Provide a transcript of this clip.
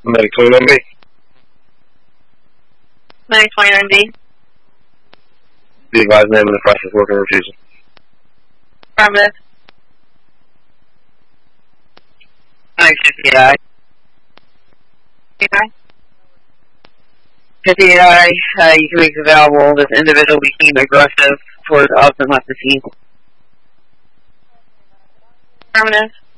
Medic 29B. Medic 29B. Be advised name in the process of working refusal. Affirmative. Medic 58I. 58I, you can make available. This individual became aggressive towards us and left the scene. Affirmative.